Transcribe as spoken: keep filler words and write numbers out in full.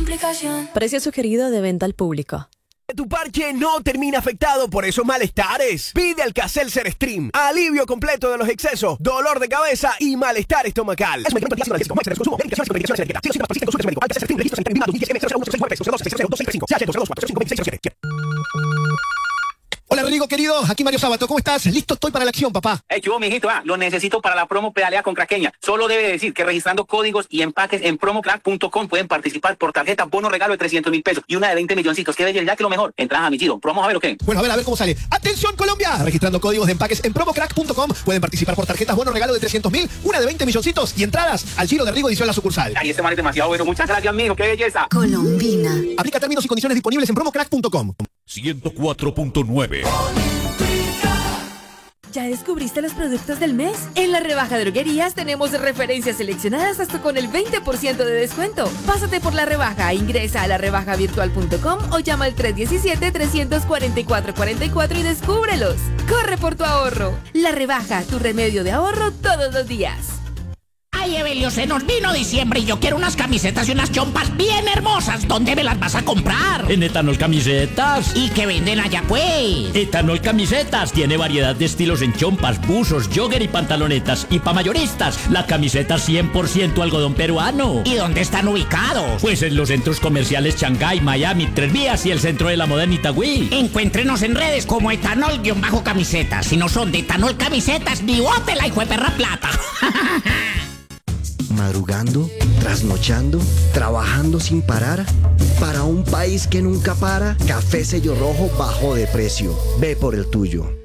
complicación. Precio sugerido de venta al público. Tu parche no termina afectado por esos malestares. Pide Alka-Seltzer Stream. Alivio completo de los excesos, dolor de cabeza y malestar estomacal. Es un medicamento antiácido analgésico. Consumo. Medicaciones con medicaciones etiqueta. Si no síntomas persisten, consulte a su médico. Alka-Seltzer Stream. Registro sanitario dos mil diez M cero cero uno cero seis nueve cero dos seis cero dos seis cinco. C H dos dos cuatro cinco seis cero siete. Hola Rigo querido, aquí Mario Sábato, ¿cómo estás? Listo estoy para la acción, papá. Hey, ¿qué hubo, mijito? Ah, lo necesito para la promo Pedalea con Craqueña. Solo debe decir que registrando códigos y empaques en promocrack punto com pueden participar por tarjeta bono regalo de trescientos mil pesos y una de veinte milloncitos. ¿Qué belleza? Ya que lo mejor. Entrada a mi tiro. ¿Promo a ver o qué? Bueno, a ver, a ver cómo sale. ¡Atención, Colombia! Registrando códigos de empaques en promocrack punto com pueden participar por tarjetas bono regalo de trescientos mil, una de veinte milloncitos y entradas al Giro de Rigo edición La Sucursal. Ay, este man es demasiado bueno. Muchas gracias, mijo. ¡Qué belleza! Colombina. Aplica términos y condiciones disponibles en promocrack punto com. ciento cuatro punto nueve. ¿Ya descubriste los productos del mes? En la rebaja de droguerías tenemos referencias seleccionadas hasta con el veinte por ciento de descuento. Pásate por la rebaja, ingresa a la rebaja virtual punto com o llama al tres uno siete, tres cuatro cuatro, cuatro cuatro y descúbrelos. ¡Corre por tu ahorro! La rebaja, tu remedio de ahorro todos los días. Ay, Evelio, se nos vino diciembre y yo quiero unas camisetas y unas chompas bien hermosas. ¿Dónde me las vas a comprar? En Etanol Camisetas. ¿Y qué venden allá, pues? Etanol Camisetas tiene variedad de estilos en chompas, buzos, jogger y pantalonetas. Y pa' mayoristas, la camiseta cien por ciento algodón peruano. ¿Y dónde están ubicados? Pues en los centros comerciales Shanghái, Miami, Tres Vías y el centro de la moda en Itagüí. Encuéntrenos en redes como Etanol-Camisetas. Si no son de Etanol Camisetas, ni bote la hijo de perra plata. Madrugando, trasnochando, trabajando sin parar. Para un país que nunca para, Café Sello Rojo bajó de precio. Ve por el tuyo.